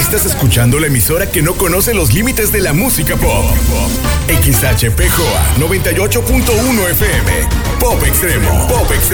Estás escuchando la emisora que no conoce los límites de la música pop. XHPJOA 98.1 FM. Pop Extremo. Pop Extremo.